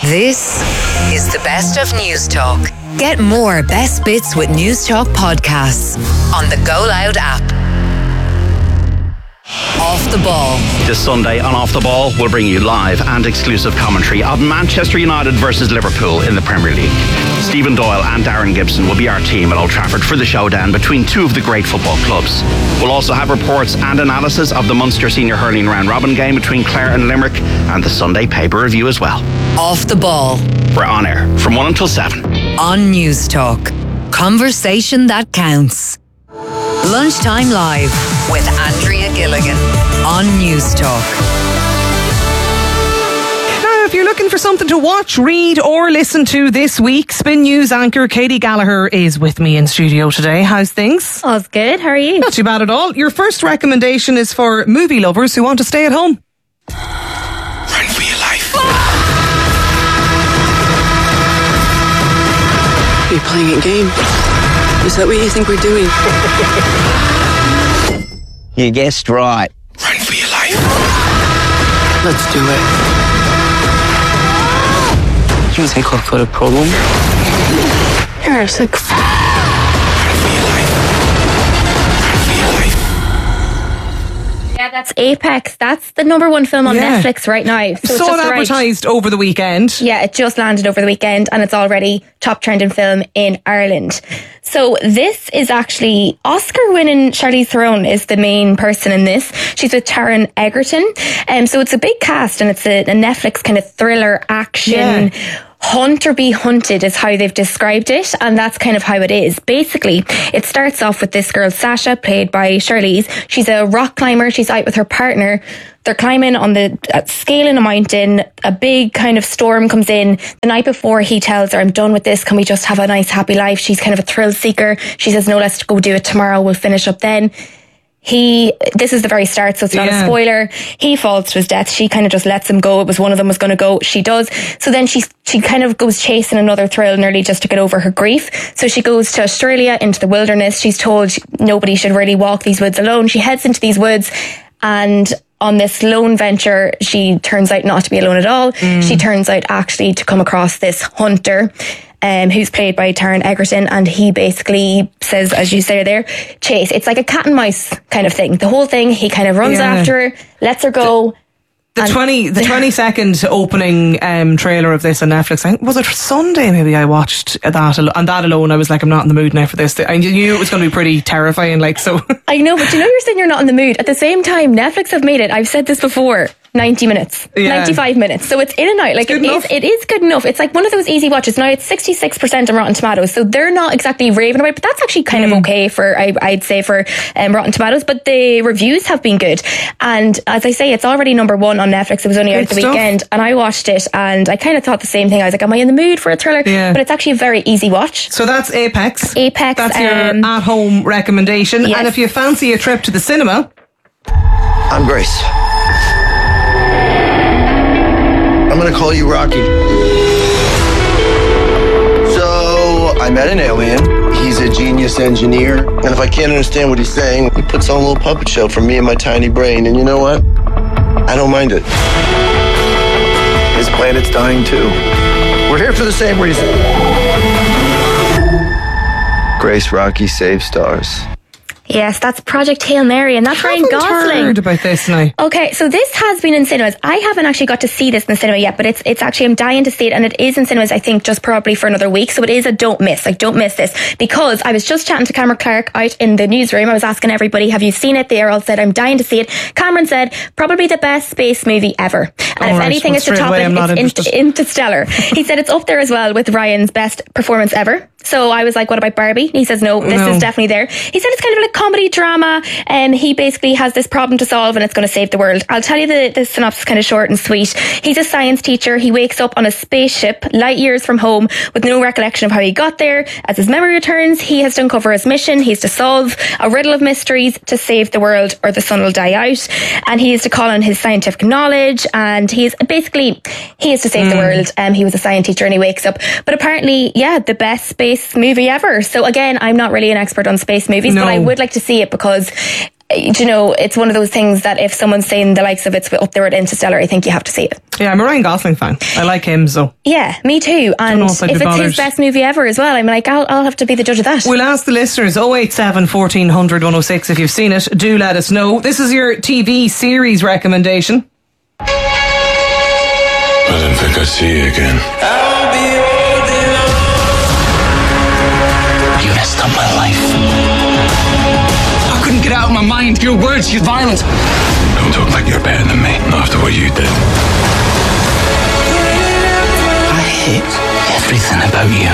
This is the best of News Talk. Get more best bits with News Talk podcasts on the Go Loud app. Off the Ball. This Sunday on Off the Ball, we'll bring you live and exclusive commentary of Manchester United versus Liverpool in the Premier League. Stephen Doyle and Darren Gibson will be our team at Old Trafford for the showdown between two of the great football clubs. We'll also have reports and analysis of the Munster Senior Hurling Round Robin game between Clare and Limerick, and the Sunday paper review as well. Off the Ball. We're on air from 1 until 7. On News Talk. Conversation that counts. Lunchtime Live with Andrea Gilligan on News Talk. Now, if you're looking for something to watch, read or listen to this week, Spin News anchor Katie Gallagher is with me in studio today. How's things? All's good. How are you? Not too bad at all. Your first recommendation is for movie lovers who want to stay at home. Run for your life. Are you playing a game? Is that what you think we're doing? You guessed right. Run for your life. Let's do it. You think I've got a problem? You're sick. Run for your life. Run for your life. Yeah, that's Apex. That's the number one film on Netflix right now. So Saw it advertised over the weekend. Yeah, it just landed over the weekend and it's already top trending film in Ireland. So this is actually Oscar-winning Charlize Theron is the main person in this. She's with Taron Egerton. So it's a big cast and it's a Netflix kind of thriller action. Yeah. Hunt or be hunted is how they've described it, and that's kind of how it is. Basically, it starts off with this girl, Sasha, played by Charlize. She's a rock climber. She's out with her partner. They're climbing on the scaling a mountain. A big kind of storm comes in. The night before, he tells her, I'm done with this. Can we just have a nice, happy life? She's kind of a thrill seeker. She says, no, let's go do it tomorrow. We'll finish up then. This is the very start, so it's not a spoiler. He falls to his death. She kind of just lets him go. It was one of them was going to go. She does. So then she kind of goes chasing another thrill nearly just to get over her grief. So she goes to Australia into the wilderness. She's told nobody should really walk these woods alone. She heads into these woods and on this lone venture, she turns out not to be alone at all. She turns out actually to come across this hunter. Who's played by Taron Egerton, and he basically says, as you say there, chase. It's like a cat and mouse kind of thing. The whole thing, he kind of runs after her, lets her go. The 20-second opening trailer of this on Netflix, I think, was it Sunday maybe I watched that, and that alone I was like, I'm not in the mood now for this. I knew it was going to be pretty terrifying, like, so. I know, but you're saying you're not in the mood. At the same time, Netflix have made it, I've said this before, 90 minutes, 95 minutes. So it's in and out. Like it is good enough. It's like one of those easy watches. Now it's 66% on Rotten Tomatoes. So they're not exactly raving about it, but that's actually kind of okay for, I'd say for Rotten Tomatoes, but the reviews have been good. And as I say, it's already number one on Netflix. It was only out the weekend and I watched it and I kind of thought the same thing. I was like, am I in the mood for a thriller? Yeah. But it's actually a very easy watch. So that's Apex. That's your at-home recommendation. Yes. And if you fancy a trip to the cinema. I'm Grace. I'm gonna call you Rocky. So, I met an alien. He's a genius engineer. And if I can't understand what he's saying, he puts on a little puppet show for me and my tiny brain. And you know what? I don't mind it. His planet's dying too. We're here for the same reason. Grace, Rocky, save stars. Yes, that's Project Hail Mary, and that's Ryan Gosling. I haven't heard about this now. Okay, so this has been in cinemas. I haven't actually got to see this in the cinema yet, but it's actually, I'm dying to see it, and it is in cinemas, I think, just probably for another week, so it is a don't miss. Like, don't miss this, because I was just chatting to Cameron Clark out in the newsroom. I was asking everybody, have you seen it? They all said, I'm dying to see it. Cameron said, probably the best space movie ever. And if anything is to top it, it's Interstellar. He said it's up there as well with Ryan's best performance ever. So I was like, what about Barbie? And he says, no, this is definitely there. He said it's kind of like comedy drama, and he basically has this problem to solve and it's going to save the world. I'll tell you the synopsis, kind of short and sweet. He's a science teacher. He wakes up on a spaceship light years from home with no recollection of how he got there. As his memory returns, he has to uncover his mission. He's to solve a riddle of mysteries to save the world, or the sun will die out. And he is to call on his scientific knowledge, and he is to save the world. He was a science teacher and he wakes up. But apparently, the best space movie ever. So again, I'm not really an expert on space movies, but I would like to see it because it's one of those things that if someone's saying the likes of it's up there at Interstellar, I think you have to see it. Yeah, I'm a Ryan Gosling fan. I like him, so. Yeah, me too. And if it's his best movie ever as well, I'm like, I'll have to be the judge of that. We'll ask the listeners 087 1400 106 if you've seen it. Do let us know. This is your TV series recommendation. I didn't think I'd see you again. You messed up my life. I couldn't get out of my mind. Your words, your violence. Don't talk like you're better than me. Not after what you did. I hate everything about you.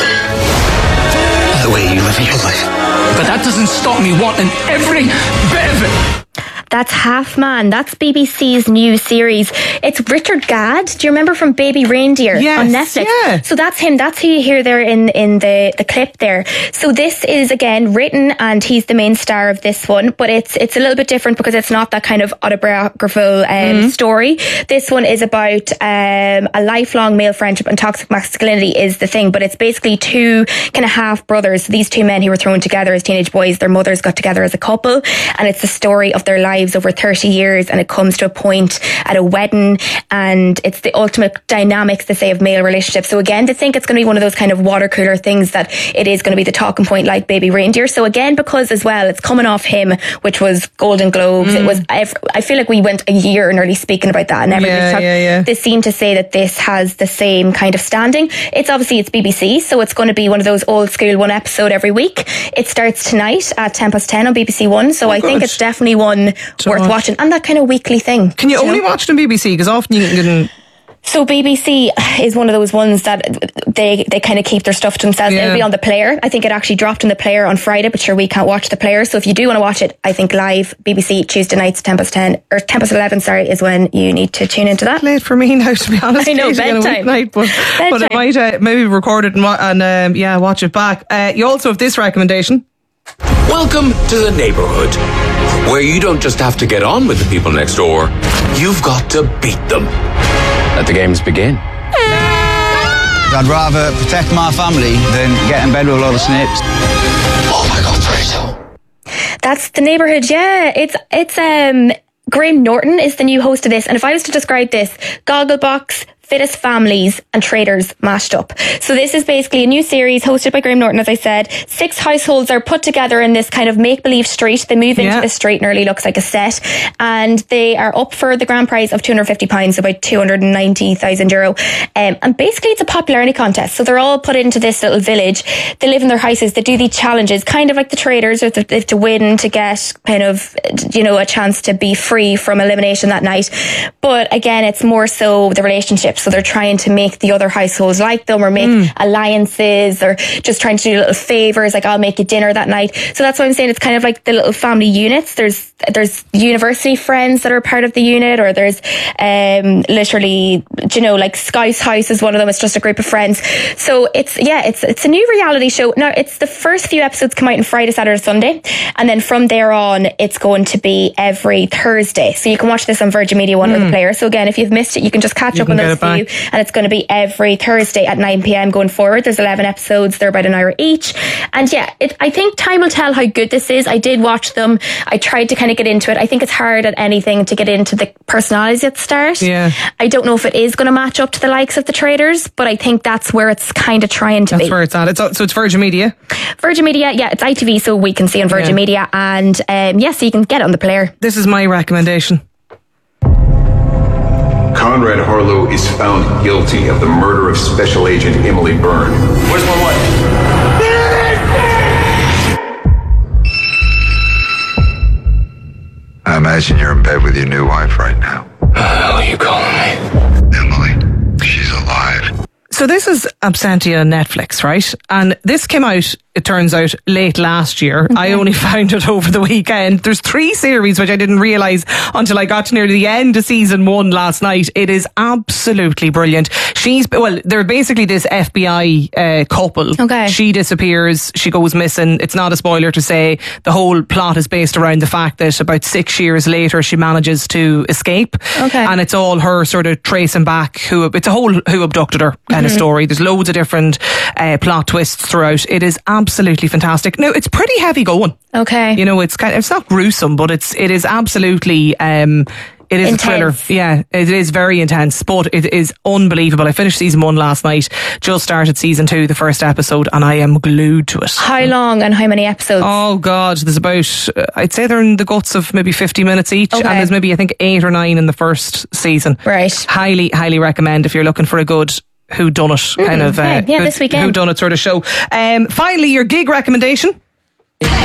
The way you live your life. But that doesn't stop me wanting every bit of it. That's Half Man. That's BBC's new series. It's Richard Gadd. Do you remember from Baby Reindeer on Netflix? Yeah. So that's him. That's who you hear there in the clip there. So this is again written, and he's the main star of this one. But it's a little bit different because it's not that kind of autobiographical story. This one is about a lifelong male friendship, and toxic masculinity is the thing. But it's basically two kind of half brothers. These two men who were thrown together as teenage boys. Their mothers got together as a couple, and it's the story of their lives over 30 years, and it comes to a point at a wedding, and it's the ultimate dynamics, they say, of male relationships. So again, they think it's going to be one of those kind of water cooler things, that it is going to be the talking point like Baby Reindeer. So again, because as well, it's coming off Him, which was Golden Globes. It was, I feel like we went a year nearly speaking about that, and everybody they seem to say that this has the same kind of standing. It's BBC, so it's going to be one of those old school, one episode every week. It starts tonight at 10:10 on BBC One, so I think it's definitely one worth watching, and that kind of weekly thing. Can you only watch it on BBC? Because often you can... So BBC is one of those ones that they kind of keep their stuff to themselves. It'll be on the Player. I think it actually dropped in the Player on Friday, but sure, we can't watch the Player. So if you do want to watch it, I think live BBC Tuesday nights 10:10 or 10:11, sorry, is when you need to tune into that. Late for me now, to be honest. I know, bedtime. But I might maybe record it and watch it back. You also have this recommendation. Welcome to the neighbourhood, where you don't just have to get on with the people next door, you've got to beat them. Let the games begin. I'd rather protect my family than get in bed with a lot of snakes. Oh my God, Burrito. That's the neighbourhood, yeah. It's Graham Norton is the new host of this, and if I was to describe this, Gogglebox, Fittest Families and Traders mashed up. So this is basically a new series hosted by Graham Norton, as I said. 6 households are put together in this kind of make-believe street. They move into the street, nearly looks like a set, and they are up for the grand prize of £250, about €290,000. And basically it's a popularity contest. So they're all put into this little village. They live in their houses. They do these challenges, kind of like the Traders, or they have to win to get kind of, a chance to be free from elimination that night. But again, it's more so the relationship. So they're trying to make the other households like them, or make alliances, or just trying to do little favours, like I'll make you dinner that night. So that's why I'm saying it's kind of like the little family units. There's university friends that are part of the unit, or there's literally, like Scouse House is one of them. It's just a group of friends. So it's a new reality show. Now, it's the first few episodes come out on Friday, Saturday, Sunday, and then from there on it's going to be every Thursday. So you can watch this on Virgin Media One or the Player. So again, if you've missed it, you can just catch up on those few, and it's going to be every Thursday at 9 p.m. going forward. There's 11 episodes. They're about an hour each, and I think time will tell how good this is. I did watch them. I tried to kind of get into it. I think it's hard at anything to get into the personalities at the start. I don't know if it is going to match up to the likes of the Traders, but I think that's where it's kind of trying to be. That's where it's at. So it's Virgin Media? Virgin Media, yeah. It's ITV, so we can see on Virgin Media, and so you can get it on the Player. This is my recommendation. Conrad Harlow is found guilty of the murder of Special Agent Emily Byrne. Where's my wife? I imagine you're in bed with your new wife right now. What the hell are you calling me? Emily, she's alive. So this is Absentia on Netflix, right? And this came out, it turns out, late last year. I only found it over the weekend. There's 3 series, which I didn't realise until I got to near the end of season 1 last night. It is absolutely brilliant. They're basically this FBI couple. Okay. She disappears, she goes missing. It's not a spoiler to say the whole plot is based around the fact that about 6 years later she manages to escape. Okay. And it's all her sort of tracing back it's a whole who abducted her kind of story. There's loads of different plot twists throughout. It is absolutely absolutely fantastic. Now, it's pretty heavy going. Okay. You know, it's not gruesome, but it is absolutely it is intense. a thriller. Yeah, it is very intense, but it is unbelievable. I finished season 1 last night, just started season 2, the first episode, and I am glued to it. How long and how many episodes? Oh God, there's about, I'd say they're in the guts of maybe 50 minutes each, Okay. and there's maybe, I think, 8 or 9 in the first season. Right. Highly, highly recommend if you're looking for a good whodunit kind of this weekend. whodunit sort of show. Finally, your gig recommendation.